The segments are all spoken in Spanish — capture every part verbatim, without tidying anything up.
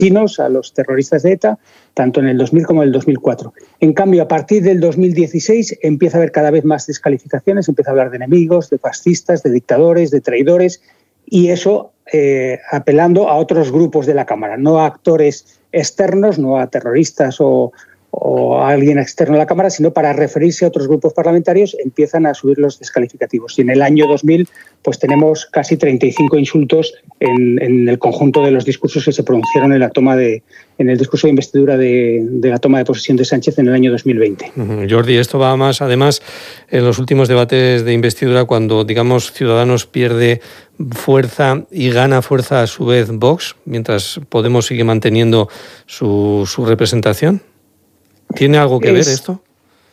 asesinos, a los terroristas de ETA, tanto en el dos mil como en el dos mil cuatro. En cambio, a partir del dos mil dieciséis empieza a haber cada vez más descalificaciones, empieza a hablar de enemigos, de fascistas, de dictadores, de traidores, y eso eh, apelando a otros grupos de la Cámara, no a actores externos, no a terroristas o, o a alguien externo a la Cámara, sino para referirse a otros grupos parlamentarios, empiezan a subir los descalificativos. Y en el año dos mil pues tenemos casi treinta y cinco insultos en, en el conjunto de los discursos que se pronunciaron en la toma de, en el discurso de investidura de, de la toma de posesión de Sánchez en el año dos mil veinte. Uh-huh. Jordi, esto va más, además, en los últimos debates de investidura, cuando, digamos, Ciudadanos pierde fuerza y gana fuerza a su vez Vox, mientras Podemos sigue manteniendo su, su representación. ¿Tiene algo que es, ver esto?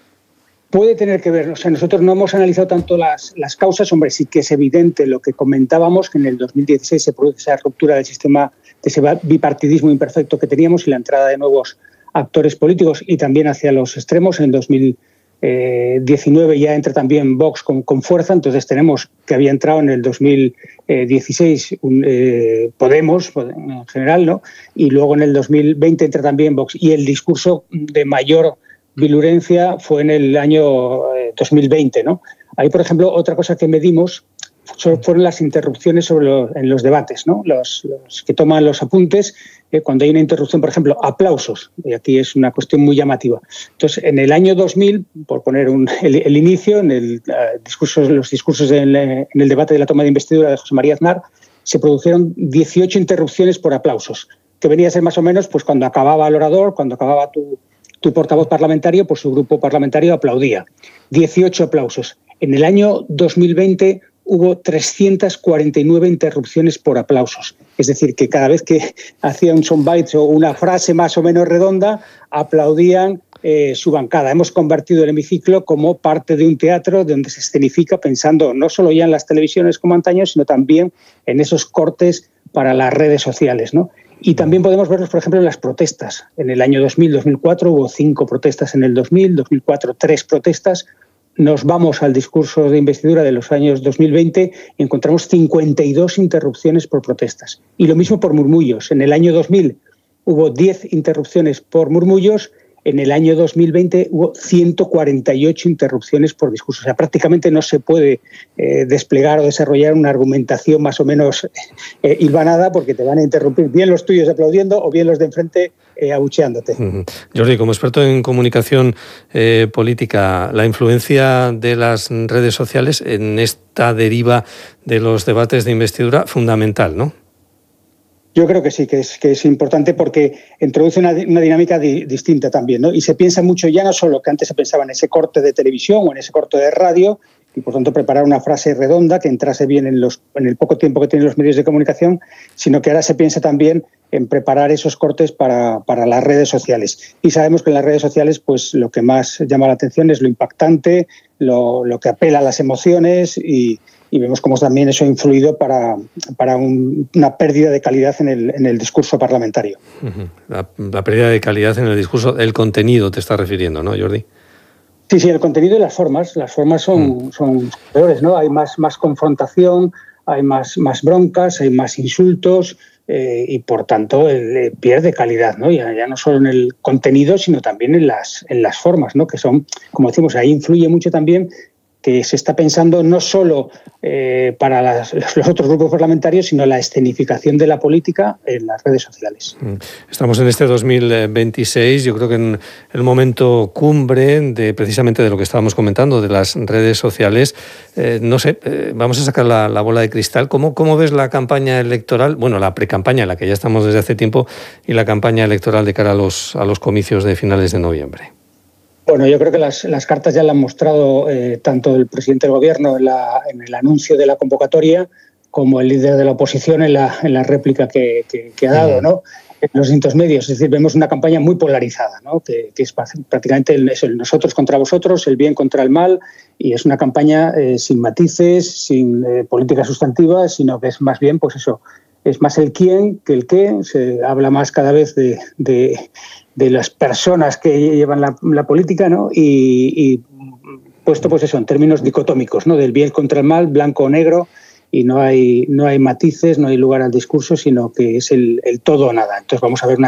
Puede tener que ver. O sea, nosotros no hemos analizado tanto las, las causas. Hombre, sí que es evidente lo que comentábamos, que en el dos mil dieciséis se produce esa ruptura del sistema, de ese bipartidismo imperfecto que teníamos y la entrada de nuevos actores políticos y también hacia los extremos. En el dos mil diecinueve ya entra también Vox con, con fuerza. Entonces tenemos que había entrado en el dos mil dieciséis un, eh, Podemos en general, ¿no? Y luego en el dos mil veinte entra también Vox. Y el discurso de mayor virulencia fue en el año eh, dos mil veinte, ¿no? Ahí, por ejemplo, otra cosa que medimos fueron las interrupciones sobre los, en los debates, ¿no? Los, los que toman los apuntes, eh, cuando hay una interrupción, por ejemplo, aplausos, y aquí es una cuestión muy llamativa. Entonces, en el año dos mil, por poner un, el, el inicio, en el, uh, discurso, los discursos en, en el debate de la toma de investidura de José María Aznar, se produjeron dieciocho interrupciones por aplausos, que venía a ser más o menos pues cuando acababa el orador, cuando acababa tu, tu portavoz parlamentario, pues su grupo parlamentario aplaudía. dieciocho aplausos. En el año dos mil veinte hubo trescientas cuarenta y nueve interrupciones por aplausos. Es decir, que cada vez que hacía un soundbite o una frase más o menos redonda, aplaudían eh, su bancada. Hemos convertido el hemiciclo como parte de un teatro donde se escenifica pensando no solo ya en las televisiones como antaño, sino también en esos cortes para las redes sociales, ¿no? Y también podemos verlos, por ejemplo, en las protestas. En el año dos mil, dos mil cuatro hubo cinco protestas en el dos mil, dos mil cuatro tres protestas. Nos vamos al discurso de investidura de los años dos mil veinte y encontramos cincuenta y dos interrupciones por protestas. Y lo mismo por murmullos. En el año dos mil hubo diez interrupciones por murmullos. En el año dos mil veinte hubo ciento cuarenta y ocho interrupciones por discurso. O sea, prácticamente no se puede eh, desplegar o desarrollar una argumentación más o menos eh, hilvanada, porque te van a interrumpir bien los tuyos aplaudiendo o bien los de enfrente eh, abucheándote. Uh-huh. Jordi, como experto en comunicación eh, política, la influencia de las redes sociales en esta deriva de los debates de investidura, fundamental, ¿no? Yo creo que sí, que es, que es importante porque introduce una, una dinámica di, distinta también, ¿no? Y se piensa mucho ya no solo que antes se pensaba en ese corte de televisión o en ese corte de radio y por tanto preparar una frase redonda que entrase bien en, los, en el poco tiempo que tienen los medios de comunicación, sino que ahora se piensa también en preparar esos cortes para, para las redes sociales. Y sabemos que en las redes sociales pues lo que más llama la atención es lo impactante, lo, lo que apela a las emociones y Y vemos cómo también eso ha influido para, para un, una pérdida de calidad en el, en el discurso parlamentario. Uh-huh. La, la pérdida de calidad en el discurso, el contenido te estás refiriendo, ¿no, Jordi? Sí, sí, el contenido y las formas. Las formas son, mm. son peores, ¿no? Hay más, más confrontación, hay más, más broncas, hay más insultos eh, y, por tanto, el, eh, pierde calidad, ¿no? Ya, ya no solo en el contenido, sino también en las, en las formas, ¿no? Que son, como decimos, ahí influye mucho también que se está pensando no solo eh, para las, los otros grupos parlamentarios, sino la escenificación de la política en las redes sociales. Estamos en este dos mil veintiséis, yo creo que en el momento cumbre de precisamente de lo que estábamos comentando, de las redes sociales. Eh, no sé, eh, vamos a sacar la, la bola de cristal. ¿Cómo, ¿Cómo ves la campaña electoral? Bueno, la precampaña en la que ya estamos desde hace tiempo y la campaña electoral de cara a los, a los comicios de finales de noviembre. Bueno, yo creo que las, las cartas ya las han mostrado eh, tanto el presidente del Gobierno en, la, en el anuncio de la convocatoria como el líder de la oposición en la, en la réplica que, que, que ha dado, ¿no? En los distintos medios. Es decir, vemos una campaña muy polarizada, ¿no? que, que es prácticamente el, es el nosotros contra vosotros, el bien contra el mal, y es una campaña eh, sin matices, sin eh, política sustantiva, sino que es más bien, pues eso, es más el quién que el qué. Se habla más cada vez de... de de las personas que llevan la, la política, ¿no? Y, y puesto pues eso en términos dicotómicos, ¿no? Del bien contra el mal, blanco o negro, y no hay, no hay matices, no hay lugar al discurso, sino que es el, el todo o nada. Entonces vamos a ver una